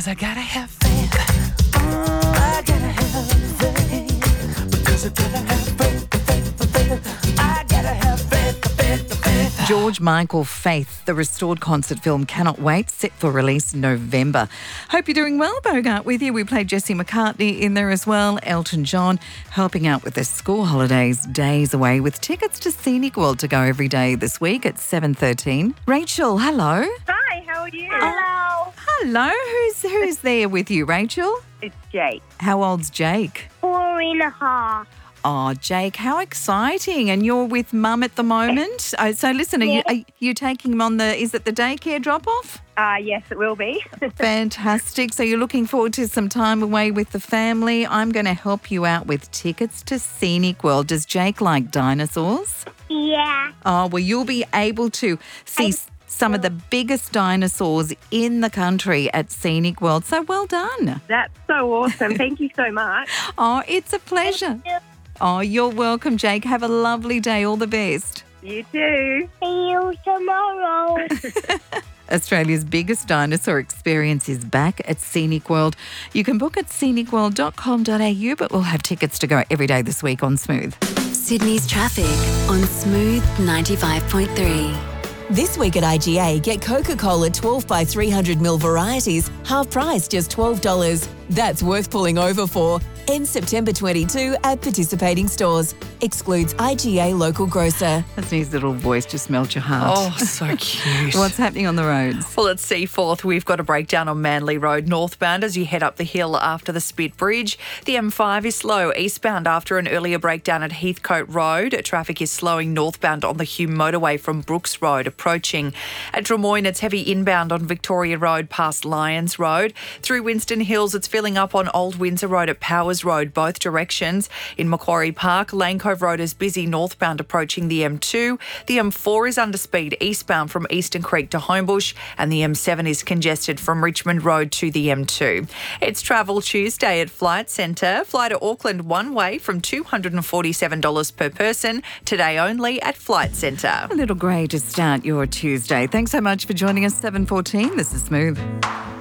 'cause I gotta have faith. I gotta have faith. Because I gotta have faith. I gotta have faith. George Michael Faith, the restored concert film, cannot wait, set for release November. Hope you're doing well. Bogart with you. We played Jesse McCartney in there as well. Elton John helping out with the school holidays, days away, with tickets to Scenic World to go every day this week at 7:13. Rachel, hello. Hi, how are you? Hello. Hello. Who's there with you, Rachel? It's Jake. How old's Jake? 4.5. Oh, Jake, how exciting. And you're with Mum at the moment? So listen, are you taking him on is it the daycare drop-off? Yes, it will be. Fantastic. So you're looking forward to some time away with the family. I'm going to help you out with tickets to Scenic World. Does Jake like dinosaurs? Yeah. Oh, well, you'll be able to see some of the biggest dinosaurs in the country at Scenic World. So well done. That's so awesome. Thank you so much. Oh, it's a pleasure. Oh, you're welcome, Jake. Have a lovely day. All the best. You too. See you tomorrow. Australia's biggest dinosaur experience is back at Scenic World. You can book at scenicworld.com.au, but we'll have tickets to go every day this week on Smooth. Sydney's traffic on Smooth 95.3. This week at IGA, get Coca-Cola 12 by 300ml varieties, half price, just $12. That's worth pulling over for. Ends September 22 at participating stores. Excludes IGA local grocer. That's his little voice just melt your heart. Oh, so cute. What's happening on the roads? Well, at Seaforth, we've got a breakdown on Manly Road northbound as you head up the hill after the Spit Bridge. The M5 is slow eastbound after an earlier breakdown at Heathcote Road. Traffic is slowing northbound on the Hume motorway from Brooks Road approaching. At Drummoyne, it's heavy inbound on Victoria Road past Lyons Road. Through Winston Hills, it's filling up on Old Windsor Road at Powers Road, both directions. In Macquarie Park, Lane Cove Road is busy northbound approaching the M2. The M4 is under speed eastbound from Eastern Creek to Homebush, and the M7 is congested from Richmond Road to the M2. It's Travel Tuesday at Flight Centre. Fly to Auckland one way from $247 per person. Today only at Flight Centre. A little grey to start your Tuesday. Thanks so much for joining us, 7:14. This is Smooth.